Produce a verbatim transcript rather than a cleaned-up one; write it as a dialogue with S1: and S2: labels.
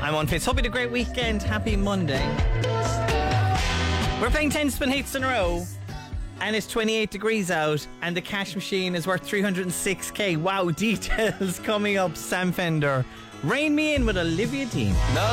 S1: I'm on Fitz. Hope you had a great weekend. Happy Monday. We're playing ten spin hits in a row. And it's twenty-eight degrees out. And the cash machine is worth three hundred six k. Wow, details coming up. Sam Fender. Rain Me In with Olivia Dean.
S2: No.